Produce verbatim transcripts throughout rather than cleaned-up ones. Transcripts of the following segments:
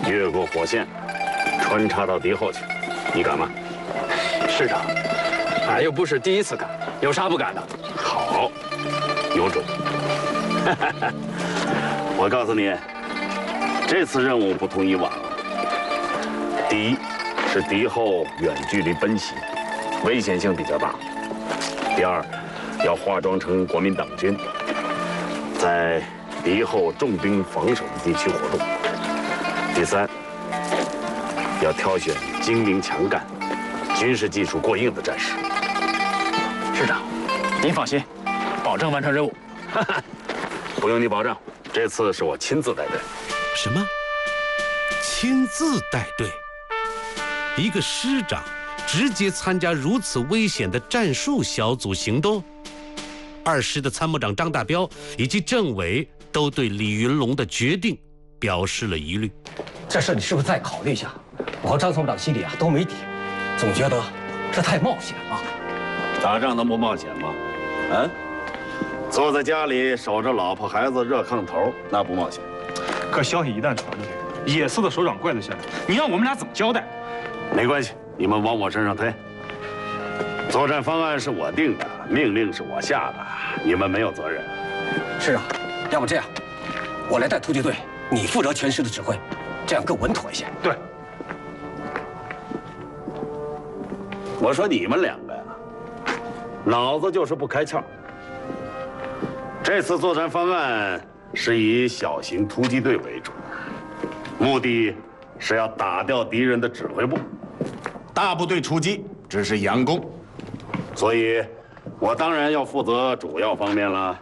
越过火线，穿插到敌后去，你敢吗？ 师长，俺又不是第一次赶，有啥不敢的？ 好，有种！我告诉你，这次任务不同以往。第一，是敌后远距离奔袭，危险性比较大；第二，要化妆成国民党军，在敌后重兵防守的地区活动；第三，要挑选精明强干、军事技术过硬的战士。 师长，您放心，保证完成任务。 不用你保证，这次是我亲自带队。 什么？亲自带队？一个师长直接参加如此危险的战术小组行动？二师的参谋长张大彪以及政委都对李云龙的决定表示了疑虑。 这事你是不是再考虑一下？我和张参谋长心里啊都没底，总觉得这太冒险了。 打仗能不冒险吗？啊？坐在家里守着老婆孩子热炕头，那不冒险。 可消息一旦传出去，野司的首长怪罪下来，你让我们俩怎么交代？ 没关系，你们往我身上推。作战方案是我定的，命令是我下的，你们没有责任。 是啊，要不这样，我来带突击队，你负责全师的指挥，这样更稳妥一些。 对。 我说你们两个呀，脑子就是不开窍。这次作战方案是以小型突击队为主，目的是要打掉敌人的指挥部。 大部队出击只是佯攻， 所以，我当然要负责主要方面了。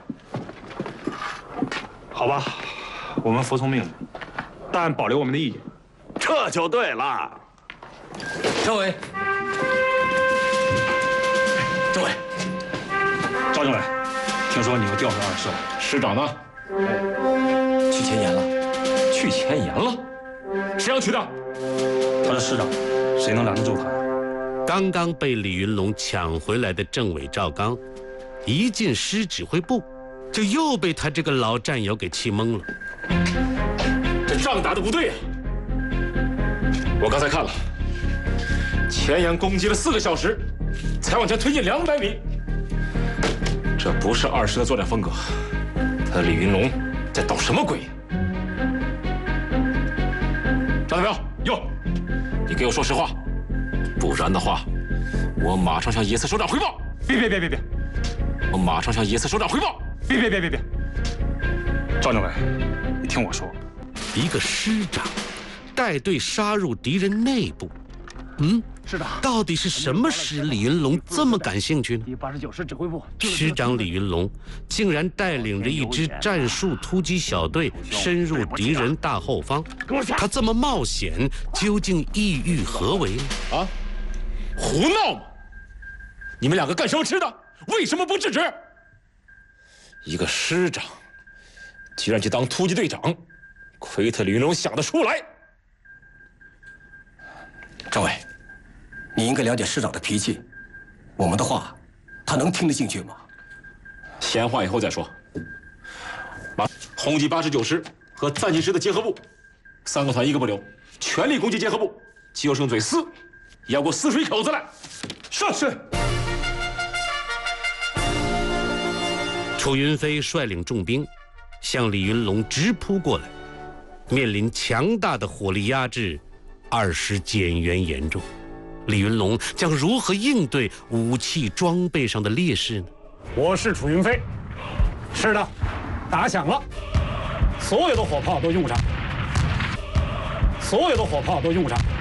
好吧，我们服从命令，但保留我们的意见。 这就对了。 政委，政委， 赵政委，听说你又调回二师了， 师长呢？ 去前沿了。 去前沿了？谁要去的？ 他是师长，谁能拦得住他？ 刚刚被李云龙抢回来的政委赵刚，一进师指挥部，就又被他这个老战友给气懵了。 这仗打得不对啊！我刚才看了，前沿攻击了四个小时，才往前推进两百米。这不是二师的作战风格。他李云龙在捣什么鬼？张大彪，哟，你给我说实话，不然的话，我马上向野司首长汇报。 别别别别别！ 我马上向野司首长汇报。 别别别别别！赵政委，你听我说， 一个师长带队杀入敌人内部，嗯， 师长， 到底是什么使李云龙这么感兴趣呢？ 第八十九师指挥部师长李云龙竟然带领着一支战术突击小队深入敌人大后方，他这么冒险，究竟意欲何为呢？ 啊，胡闹吗？你们两个干什么吃的？为什么不制止？一个师长居然去当突击队长，亏他李云龙想得出来。 政委，你应该了解师长的脾气，我们的话，他能听得进去吗？ 闲话以后再说。把红旗八十九师和暂进师的结合部，三个团一个不留，全力攻击结合部，救生嘴四，要给我撕水口子来。是是。 楚云飞率领重兵向李云龙直扑过来，面临强大的火力压制，二师减员严重，李云龙将如何应对武器装备上的劣势呢？ 我是楚云飞。是的，打响了，所有的火炮都用上，所有的火炮都用上。